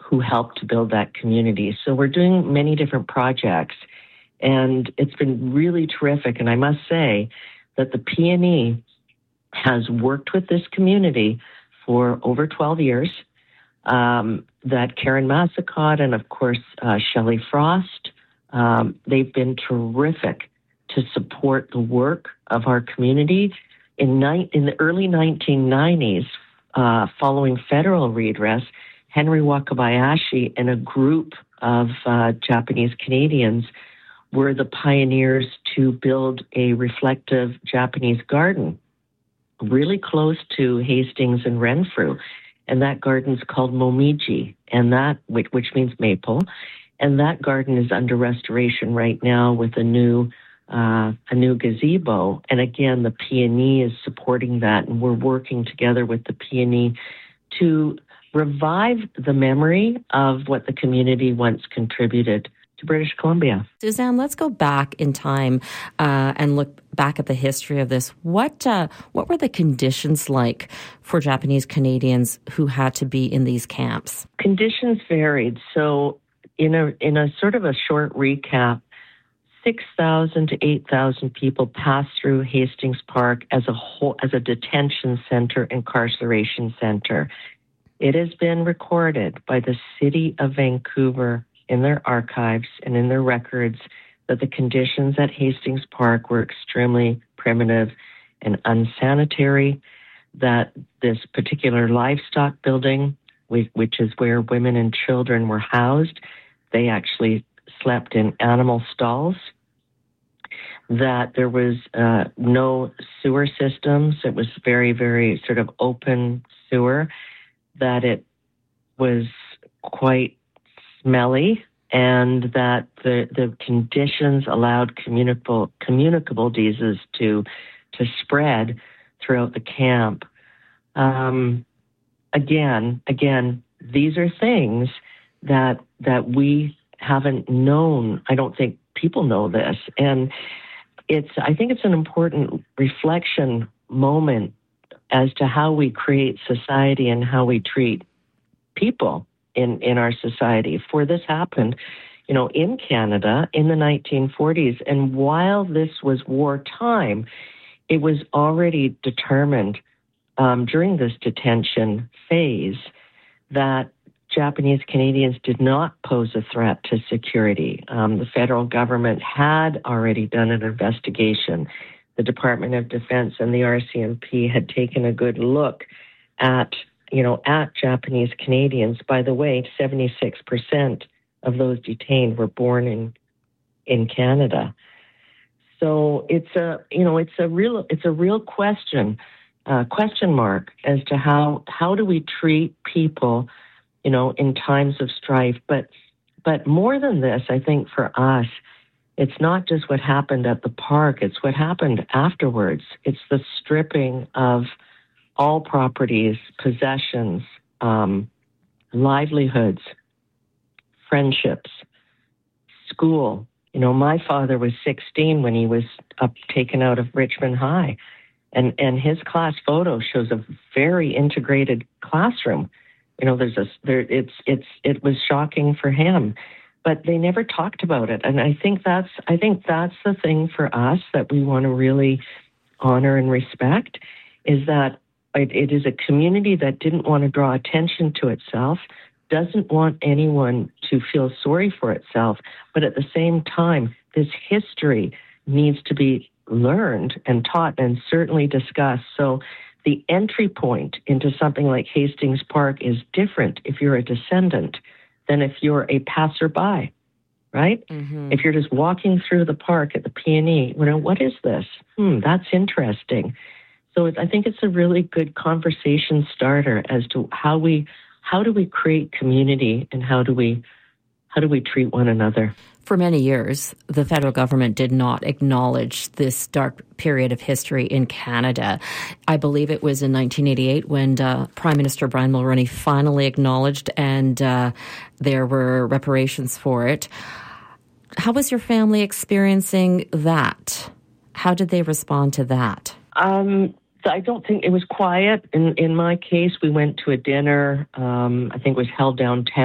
who helped to build that community. So we're doing many different projects, and it's been really terrific. And I must say that the PNE has worked with this community for over 12 years, that Karen Massicott and, of course, Shelley Frost, they've been terrific to support the work of our community. In the early 1990s, following federal redress, Henry Wakabayashi and a group of Japanese Canadians were the pioneers to build a reflective Japanese garden really close to Hastings and Renfrew. And that garden's called Momiji, and that which means maple. And that garden is under restoration right now with a new gazebo. And again, the PNE is supporting that, and we're working together with the PNE to revive the memory of what the community once contributed to British Columbia. Suzanne, let's go back in time and look back at the history of this. What were the conditions like for Japanese Canadians who had to be in these camps? Conditions varied. So in a sort of a short recap, 6,000 to 8,000 people passed through Hastings Park as a detention center, incarceration center. It has been recorded by the City of Vancouver in their archives and in their records that the conditions at Hastings Park were extremely primitive and unsanitary, that this particular livestock building, which is where women and children were housed, they actually slept in animal stalls, that there was no sewer systems. It was very, very sort of open sewer, that it was quite smelly, and that the conditions allowed communicable diseases to spread throughout the camp. Again, these are things that we haven't known. I don't think people know this, and I think it's an important reflection moment as to how we create society and how we treat people in our society. For this happened, in Canada in the 1940s. And while this was wartime, it was already determined during this detention phase that Japanese Canadians did not pose a threat to security. The federal government had already done an investigation. The Department of Defense and the RCMP had taken a good look at Japanese Canadians. By the way, 76% of those detained were born in Canada. So it's a real question mark as to how do we treat people, in times of strife. But more than this, I think for us, it's not just what happened at the park, it's what happened afterwards. It's the stripping of all properties, possessions, livelihoods, friendships, school. My father was 16 when he was taken out of Richmond High, and his class photo shows a very integrated classroom. It was shocking for him, but they never talked about it. And I think that's the thing for us that we want to really honor and respect, is that it is a community that didn't want to draw attention to itself, doesn't want anyone to feel sorry for itself, but at the same time, this history needs to be learned and taught and certainly discussed. So the entry point into something like Hastings Park is different if you're a descendant than if you're a passerby, right? Mm-hmm. If you're just walking through the park at the PNE, what is this? That's interesting. So I think it's a really good conversation starter as to how do we create community and how do we treat one another. For many years, the federal government did not acknowledge this dark period of history in Canada. I believe it was in 1988 when Prime Minister Brian Mulroney finally acknowledged, and there were reparations for it. How was your family experiencing that? How did they respond to that? I don't think it was quiet. In my case, we went to a dinner. I think it was held downtown.